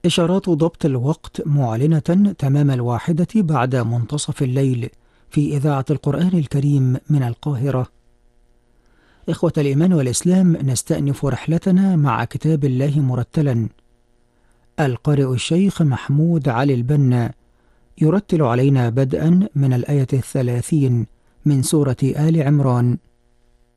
إشارات ضبط الوقت معلنة تمام 1 بعد منتصف الليل في إذاعة القرآن الكريم من القاهرة. إخوة الإيمان والإسلام، نستأنف رحلتنا مع كتاب الله مرتلا. القارئ الشيخ محمود علي البنا يرتل علينا بدءا من الآية 30 من سورة آل عمران.